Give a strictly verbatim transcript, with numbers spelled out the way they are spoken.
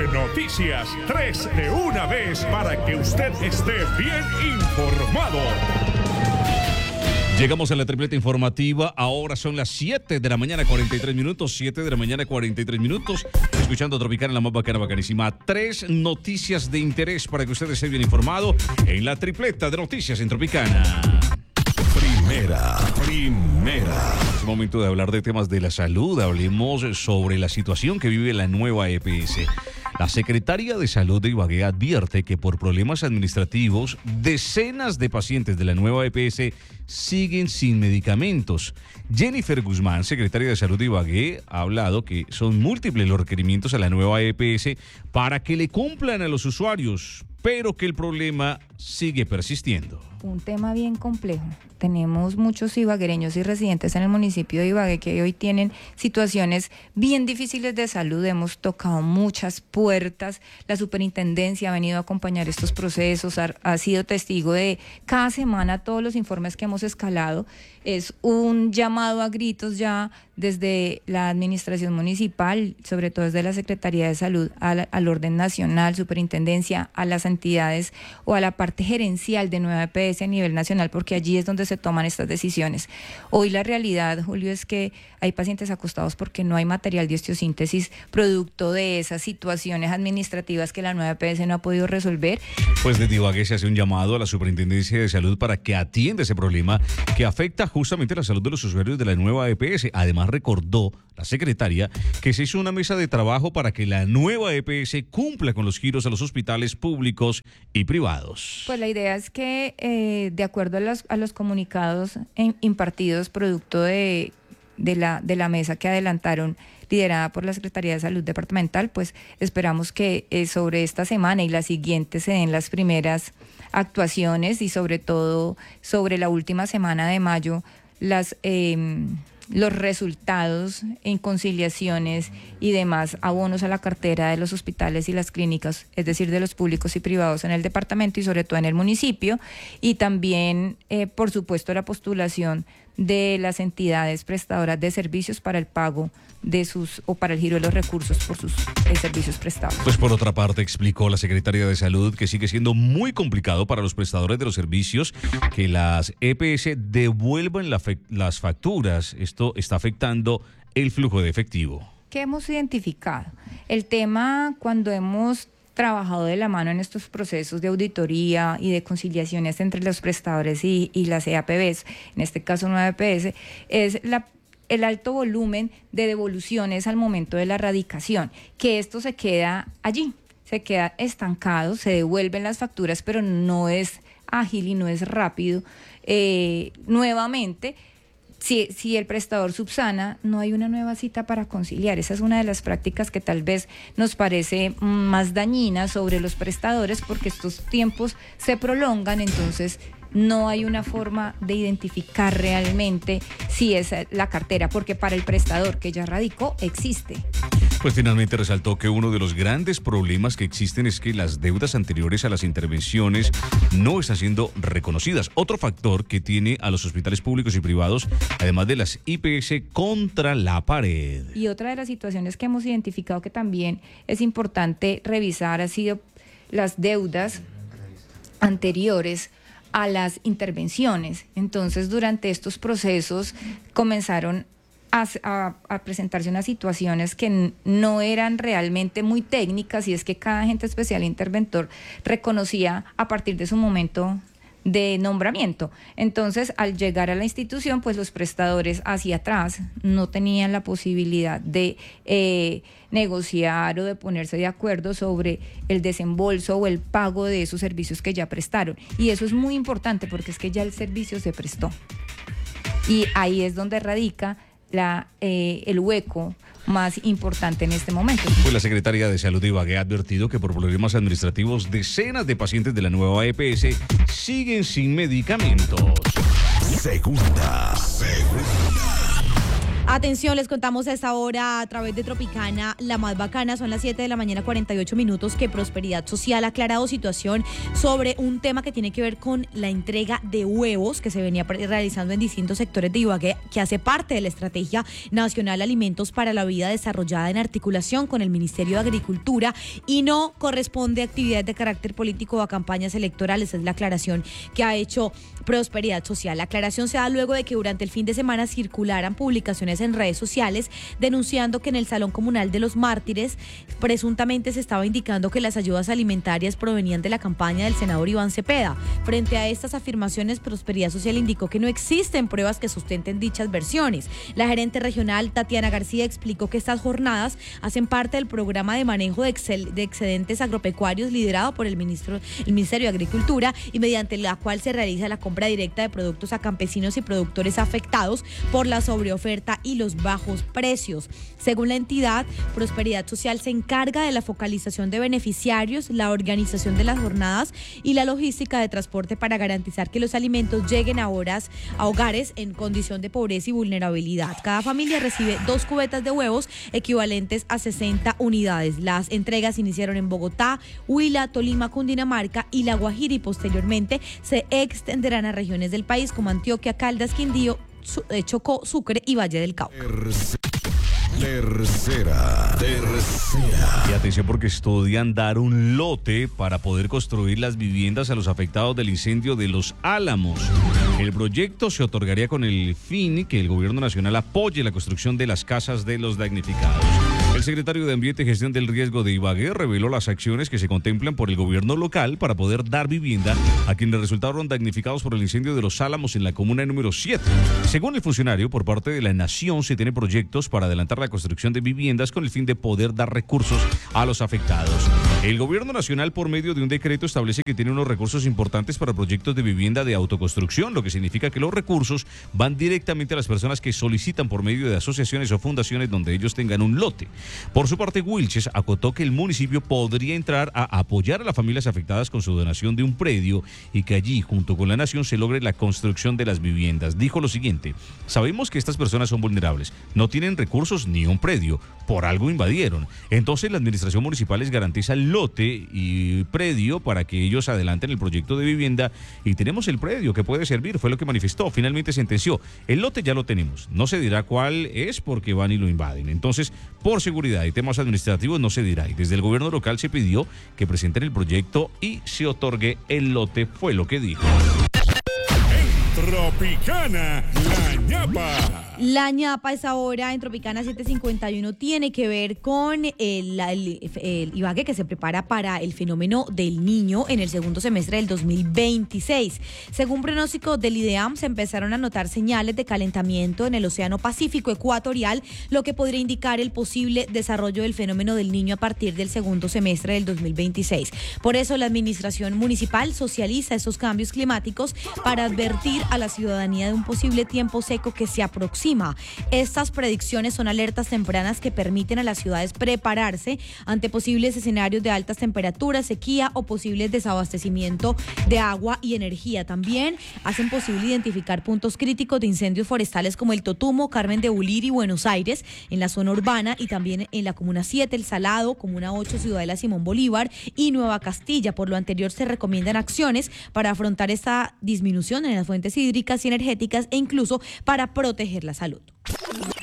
de noticias, tres de una vez para que usted esté bien informado. Llegamos a la tripleta informativa, ahora son las siete de la mañana, cuarenta y tres minutos, siete de la mañana, cuarenta y tres minutos, escuchando Tropicana, la más bacana, bacanísima. Tres noticias de interés para que usted esté bien informado en la tripleta de noticias en Tropicana. Primera, primera. Es momento de hablar de temas de la salud, hablemos sobre la situación que vive la nueva E P S. La secretaria de Salud de Ibagué advierte que por problemas administrativos, decenas de pacientes de la nueva E P S siguen sin medicamentos. Jennifer Guzmán, secretaria de Salud de Ibagué, ha hablado que son múltiples los requerimientos a la nueva E P S para que le cumplan a los usuarios, pero que el problema sigue persistiendo. Un tema bien complejo. Tenemos muchos ibaguereños y residentes en el municipio de Ibagué que hoy tienen situaciones bien difíciles de salud. Hemos tocado muchas puertas. La superintendencia ha venido a acompañar estos procesos, ha, ha sido testigo de cada semana todos los informes que hemos escalado. Es un llamado a gritos ya desde la administración municipal, sobre todo desde la Secretaría de Salud, al, al orden nacional, superintendencia, a las entidades o a la parte gerencial de nueva E P S a nivel nacional, porque allí es donde se toman estas decisiones. Hoy la realidad, Julio, es que hay pacientes acostados porque no hay material de osteosíntesis producto de esas situaciones administrativas que la nueva E P S no ha podido resolver. Pues desde Ibagué se hace un llamado a la Superintendencia de Salud para que atienda ese problema que afecta justamente la salud de los usuarios de la nueva E P S. Además, recordó la secretaria que se hizo una mesa de trabajo para que la nueva E P S cumpla con los giros a los hospitales públicos y privados. Pues la idea es que, eh, de acuerdo a los, a los comunicados en, impartidos producto de, de, la, de la mesa que adelantaron, liderada por la Secretaría de Salud Departamental, pues esperamos que eh, sobre esta semana y la siguiente se den las primeras actuaciones y sobre todo sobre la última semana de mayo las... Eh, los resultados en conciliaciones y demás abonos a la cartera de los hospitales y las clínicas, es decir, de los públicos y privados en el departamento y sobre todo en el municipio, y también, eh, por supuesto, la postulación de las entidades prestadoras de servicios para el pago de sus o para el giro de los recursos por sus eh, servicios prestados. Pues por otra parte explicó la secretaria de Salud que sigue siendo muy complicado para los prestadores de los servicios que las E P S devuelvan la las facturas. Esto está afectando el flujo de efectivo. ¿Qué hemos identificado? El tema, cuando hemos trabajado de la mano en estos procesos de auditoría y de conciliaciones entre los prestadores y, y las E A P Bs, en este caso nueva E P S, es la el alto volumen de devoluciones al momento de la radicación, que esto se queda allí, se queda estancado, se devuelven las facturas, pero no es ágil y no es rápido. Eh, nuevamente, si, si el prestador subsana, no hay una nueva cita para conciliar. Esa es una de las prácticas que tal vez nos parece más dañina sobre los prestadores, porque estos tiempos se prolongan, entonces no hay una forma de identificar realmente si es la cartera, porque para el prestador que ya radicó existe. Pues finalmente resaltó que uno de los grandes problemas que existen es que las deudas anteriores a las intervenciones no están siendo reconocidas. Otro factor que tiene a los hospitales públicos y privados, además de las I P S, contra la pared. Y otra de las situaciones que hemos identificado que también es importante revisar ha sido las deudas anteriores a las intervenciones. Entonces, durante estos procesos comenzaron a, a, a presentarse unas situaciones que n- no eran realmente muy técnicas, y es que cada agente especial interventor reconocía a partir de su momento de nombramiento. Entonces, al llegar a la institución, pues los prestadores hacia atrás no tenían la posibilidad de eh, negociar o de ponerse de acuerdo sobre el desembolso o el pago de esos servicios que ya prestaron. Y eso es muy importante porque es que ya el servicio se prestó. Y ahí es donde radica la, eh, el hueco más importante en este momento. Pues la secretaria de Salud de Ibagué ha advertido que por problemas administrativos decenas de pacientes de la nueva E P S siguen sin medicamentos. Segunda, segunda. Atención, les contamos a esta hora a través de Tropicana, la más bacana, son las siete de la mañana, cuarenta y ocho minutos, que Prosperidad Social ha aclarado situación sobre un tema que tiene que ver con la entrega de huevos que se venía realizando en distintos sectores de Ibagué, que hace parte de la Estrategia Nacional Alimentos para la Vida desarrollada en articulación con el Ministerio de Agricultura y no corresponde a actividades de carácter político o a campañas electorales. Es la aclaración que ha hecho Prosperidad Social. La aclaración se da luego de que durante el fin de semana circularan publicaciones en redes sociales denunciando que en el Salón Comunal de los Mártires presuntamente se estaba indicando que las ayudas alimentarias provenían de la campaña del senador Iván Cepeda. Frente a estas afirmaciones, Prosperidad Social indicó que no existen pruebas que sustenten dichas versiones. La gerente regional Tatiana García explicó que estas jornadas hacen parte del programa de manejo de, excel, de excedentes agropecuarios liderado por el, ministro, el Ministerio de Agricultura y mediante la cual se realiza la compra directa de productos a campesinos y productores afectados por la sobreoferta y los bajos precios. Según la entidad, Prosperidad Social se encarga de la focalización de beneficiarios, la organización de las jornadas y la logística de transporte para garantizar que los alimentos lleguen a horas a hogares en condición de pobreza y vulnerabilidad. Cada familia recibe dos cubetas de huevos equivalentes a sesenta unidades. Las entregas iniciaron en Bogotá, Huila, Tolima, Cundinamarca y La Guajira y posteriormente se extenderán a regiones del país como Antioquia, Caldas, Quindío, Chocó, Sucre y Valle del Cauca. Tercera, tercera. Y atención porque estudian dar un lote para poder construir las viviendas a los afectados del incendio de Los Álamos. El proyecto se otorgaría con el fin que el gobierno nacional apoye la construcción de las casas de los damnificados. El secretario de Ambiente y Gestión del Riesgo de Ibagué reveló las acciones que se contemplan por el gobierno local para poder dar vivienda a quienes resultaron damnificados por el incendio de Los Álamos en la comuna número siete. Según el funcionario, por parte de la Nación se tiene proyectos para adelantar la construcción de viviendas con el fin de poder dar recursos a los afectados. El gobierno nacional, por medio de un decreto, establece que tiene unos recursos importantes para proyectos de vivienda de autoconstrucción, lo que significa que los recursos van directamente a las personas que solicitan por medio de asociaciones o fundaciones donde ellos tengan un lote. Por su parte, Wilches acotó que el municipio podría entrar a apoyar a las familias afectadas con su donación de un predio y que allí, junto con la Nación, se logre la construcción de las viviendas. Dijo lo siguiente: sabemos que estas personas son vulnerables, no tienen recursos ni un predio, por algo invadieron. Entonces la administración municipal les garantiza el lote y predio para que ellos adelanten el proyecto de vivienda y tenemos el predio que puede servir, fue lo que manifestó. Finalmente sentenció: el lote ya lo tenemos, no se dirá cuál es porque van y lo invaden. Entonces, por seguridad y temas administrativos no se dirá. Y desde el gobierno local se pidió que presenten el proyecto y se otorgue el lote, fue lo que dijo. Tropicana, la ñapa. La ñapa a esa hora en Tropicana siete cincuenta y uno tiene que ver con el, el, el Ibagué, que se prepara para el fenómeno del Niño en el segundo semestre del dos mil veintiséis. Según pronóstico del IDEAM, se empezaron a notar señales de calentamiento en el Océano Pacífico Ecuatorial, lo que podría indicar el posible desarrollo del fenómeno del Niño a partir del segundo semestre del dos mil veintiséis. Por eso la administración municipal socializa esos cambios climáticos para advertir a la ciudadanía de un posible tiempo seco que se aproxima. Estas predicciones son alertas tempranas que permiten a las ciudades prepararse ante posibles escenarios de altas temperaturas, sequía o posibles desabastecimiento de agua y energía. También hacen posible identificar puntos críticos de incendios forestales como el Totumo, Carmen de Buliri y Buenos Aires en la zona urbana y también en la Comuna siete, El Salado, Comuna ocho, Ciudadela Simón Bolívar y Nueva Castilla. Por lo anterior, se recomiendan acciones para afrontar esta disminución en las fuentes hídricas y energéticas e incluso para proteger la salud.